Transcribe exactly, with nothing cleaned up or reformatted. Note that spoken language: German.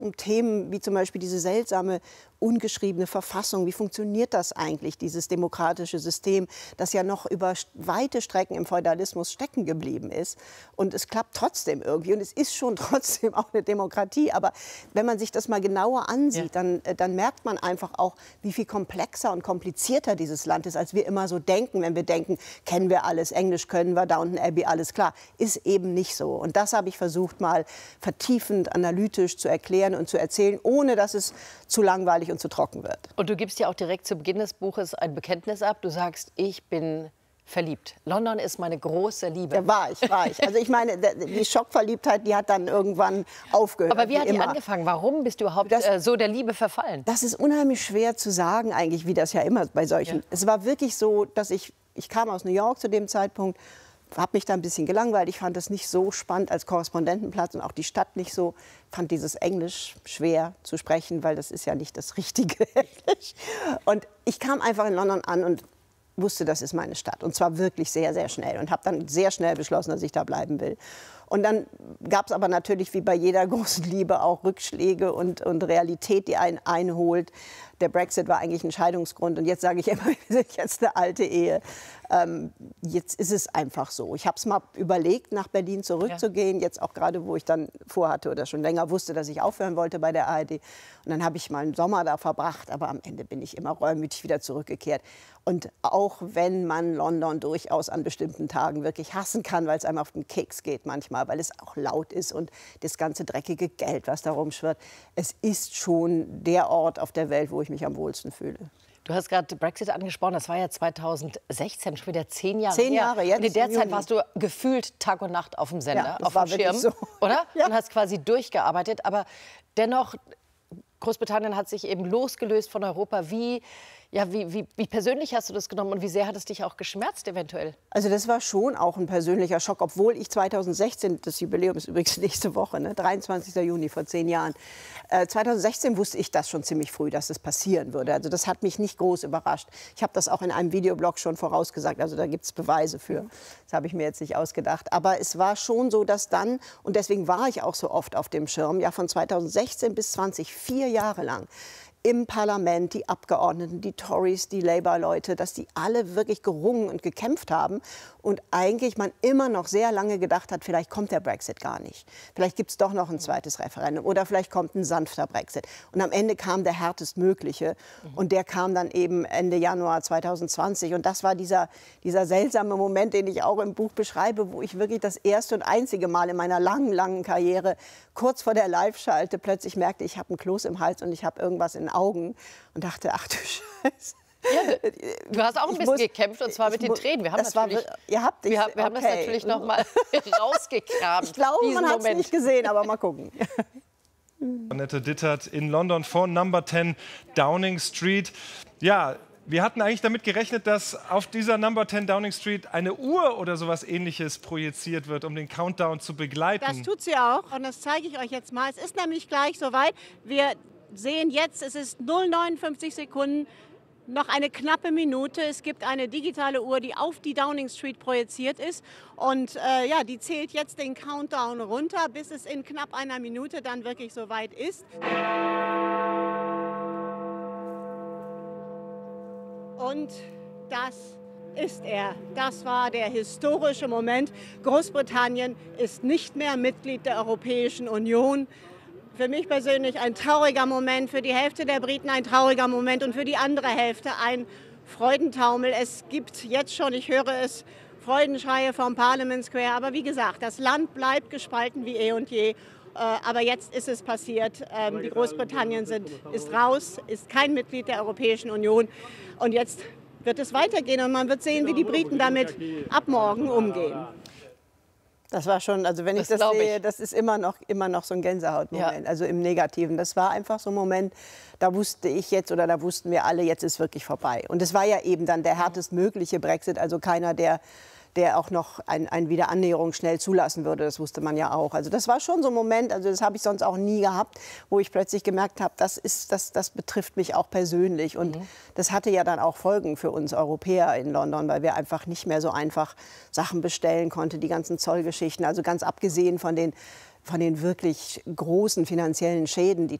Themen wie zum Beispiel diese seltsame, ungeschriebene Verfassung. Wie funktioniert das eigentlich, dieses demokratische System, das ja noch über weite Strecken im Feudalismus stecken geblieben ist? Und es klappt trotzdem irgendwie. Und es ist schon trotzdem auch eine Demokratie. Aber wenn man sich das mal genauer ansieht, ja. dann, dann merkt man einfach auch, wie viel komplexer und komplizierter dieses Land ist, als wir immer so denken. Wenn wir denken, kennen wir alles, Englisch können wir, Downton Abbey, alles klar. Ist eben nicht so. Und das habe ich versucht, mal vertiefend, analytisch zu erklären und zu erzählen, ohne dass es zu langweilig und zu trocken wird. Und du gibst ja auch direkt zu Beginn des Buches ein Bekenntnis ab. Du sagst, ich bin verliebt. London ist meine große Liebe. Ja, war ich, war ich. Also ich meine, die Schockverliebtheit, die hat dann irgendwann aufgehört. Aber wie hat die angefangen? Warum bist du überhaupt das, äh, so der Liebe verfallen? Das ist unheimlich schwer zu sagen eigentlich, wie das ja immer bei solchen. Ja. Es war wirklich so, dass ich, ich kam aus New York zu dem Zeitpunkt, habe mich da ein bisschen gelangweilt. Ich fand es nicht so spannend als Korrespondentenplatz und auch die Stadt nicht so. Fand dieses Englisch schwer zu sprechen, weil das ist ja nicht das richtige Englisch. Und ich kam einfach in London an und wusste, das ist meine Stadt. Und zwar wirklich sehr, sehr schnell. Und habe dann sehr schnell beschlossen, dass ich da bleiben will. Und dann gab es aber natürlich wie bei jeder großen Liebe auch Rückschläge und, und Realität, die einen einholt. Der Brexit war eigentlich ein Scheidungsgrund. Und jetzt sage ich immer, wir sind jetzt eine alte Ehe. Ähm, jetzt ist es einfach so. Ich habe es mal überlegt, nach Berlin zurückzugehen. Ja. Jetzt auch gerade, wo ich dann vorhatte oder schon länger wusste, dass ich aufhören wollte bei der A R D. Und dann habe ich mal einen Sommer da verbracht. Aber am Ende bin ich immer reumütig wieder zurückgekehrt. Und auch wenn man London durchaus an bestimmten Tagen wirklich hassen kann, weil es einem auf den Keks geht manchmal, weil es auch laut ist und das ganze dreckige Geld, was da rumschwirrt. Es ist schon der Ort auf der Welt, wo ich mich am wohlsten fühle. Du hast gerade Brexit angesprochen, das war ja zweitausendsechzehn, schon wieder zehn Jahre Zehn Jahre, her. jetzt und in der im Zeit Juni. warst du gefühlt Tag und Nacht auf dem Sender, Ja, das auf war dem Schirm, wirklich so. oder? Ja. Und hast quasi durchgearbeitet, aber dennoch, Großbritannien hat sich eben losgelöst von Europa. Wie, ja, wie, wie, wie persönlich hast du das genommen und wie sehr hat es dich auch geschmerzt eventuell? Also das war schon auch ein persönlicher Schock, obwohl ich zweitausendsechzehn, das Jubiläum ist übrigens nächste Woche, ne, dreiundzwanzigster Juni vor zehn Jahren, äh, zweitausendsechzehn wusste ich das schon ziemlich früh, dass das passieren würde. Also das hat mich nicht groß überrascht. Ich habe das auch in einem Videoblog schon vorausgesagt, also da gibt es Beweise für. Das habe ich mir jetzt nicht ausgedacht. Aber es war schon so, dass dann, und deswegen war ich auch so oft auf dem Schirm, ja von zweitausendsechzehn bis zwanzig, vier Jahre lang, im Parlament, die Abgeordneten, die Tories, die Labour-Leute, dass die alle wirklich gerungen und gekämpft haben und eigentlich man immer noch sehr lange gedacht hat, vielleicht kommt der Brexit gar nicht. Vielleicht gibt es doch noch ein zweites Referendum oder vielleicht kommt ein sanfter Brexit. Und am Ende kam der härtestmögliche und der kam dann eben Ende Januar zweitausendzwanzig. Und das war dieser, dieser seltsame Moment, den ich auch im Buch beschreibe, wo ich wirklich das erste und einzige Mal in meiner langen, langen Karriere kurz vor der Live-Schalte plötzlich merkte, ich habe einen Kloß im Hals und ich habe irgendwas in den Augen und dachte, ach du Scheiße. Ja, du hast auch ein ich bisschen muss, gekämpft, und zwar mit den Tränen. Wir haben, das natürlich, war, ihr habt, ich, wir, wir haben okay. das natürlich noch mal rausgekramt. Ich glaube, man hat es nicht gesehen, aber mal gucken. Annette Dittert in London von Number zehn Downing Street. Ja, wir hatten eigentlich damit gerechnet, dass auf dieser Number zehn Downing Street eine Uhr oder sowas Ähnliches projiziert wird, um den Countdown zu begleiten. Das tut sie auch und das zeige ich euch jetzt mal. Es ist nämlich gleich soweit. Wir sehen jetzt, es ist null Uhr neunundfünfzig Sekunden, noch eine knappe Minute. Es gibt eine digitale Uhr, die auf die Downing Street projiziert ist. Und äh, ja, die zählt jetzt den Countdown runter, bis es in knapp einer Minute dann wirklich soweit ist. Und das ist er. Das war der historische Moment. Großbritannien ist nicht mehr Mitglied der Europäischen Union. Für mich persönlich ein trauriger Moment, für die Hälfte der Briten ein trauriger Moment und für die andere Hälfte ein Freudentaumel. Es gibt jetzt schon, ich höre es, Freudenschreie vom Parliament Square. Aber wie gesagt, das Land bleibt gespalten wie eh und je. Aber jetzt ist es passiert. Die Großbritannien sind, ist raus, ist kein Mitglied der Europäischen Union. Und jetzt wird es weitergehen und man wird sehen, wie die Briten damit ab morgen umgehen. Das war schon, also wenn ich das, das sehe, ich. das ist immer noch, immer noch so ein Gänsehautmoment, ja. Also im Negativen. Das war einfach so ein Moment, da wusste ich jetzt oder da wussten wir alle, jetzt ist wirklich vorbei. Und es war ja eben dann der härtestmögliche Brexit, also keiner, der, der auch noch ein, ein Wiederannäherung schnell zulassen würde, das wusste man ja auch. Also das war schon so ein Moment, also das habe ich sonst auch nie gehabt, wo ich plötzlich gemerkt habe, das, ist, das, das betrifft mich auch persönlich. Und mhm. das hatte ja dann auch Folgen für uns Europäer in London, weil wir einfach nicht mehr so einfach Sachen bestellen konnten, die ganzen Zollgeschichten, also ganz abgesehen von den von den wirklich großen finanziellen Schäden, die